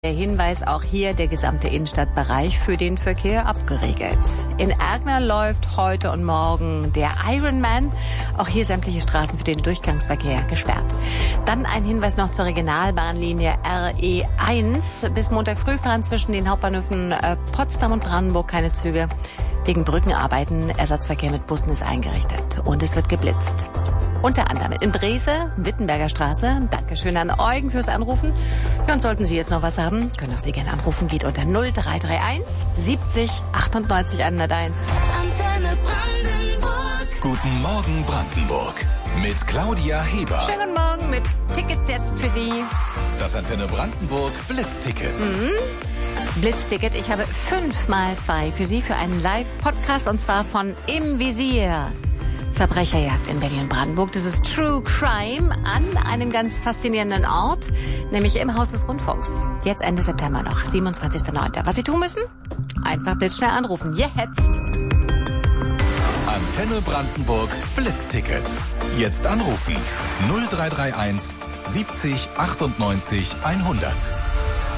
Der Hinweis, auch hier der gesamte Innenstadtbereich für den Verkehr abgeregelt. In Ergner läuft heute und morgen der Ironman. Auch hier sämtliche Straßen für den Durchgangsverkehr gesperrt. Dann ein Hinweis noch zur Regionalbahnlinie RE1. Bis Montag früh fahren zwischen den Hauptbahnhöfen Potsdam und Brandenburg keine Züge. Wegen Brückenarbeiten, Ersatzverkehr mit Bussen ist eingerichtet. Und es wird geblitzt. Unter anderem in Brese, Wittenberger Straße. Dankeschön an Eugen fürs Anrufen. Ja, und sollten Sie jetzt noch was haben, können auch Sie gerne anrufen. Geht unter 0331 70 98 101. Antenne Brandenburg. Guten Morgen Brandenburg. Mit Claudia Heber. Schönen guten Morgen mit Tickets jetzt für Sie. Das Antenne Brandenburg Blitzticket. Blitzticket. Ich habe 5x2 für Sie für einen Live-Podcast und zwar von Im Visier. Verbrecherjagd in Berlin-Brandenburg. Das ist True Crime an einem ganz faszinierenden Ort, nämlich im Haus des Rundfunks. Jetzt Ende September noch, 27.09. Was Sie tun müssen? Einfach blitzschnell anrufen. Jetzt! Antenne Brandenburg Blitzticket. Jetzt anrufen. 0331 70 98 100.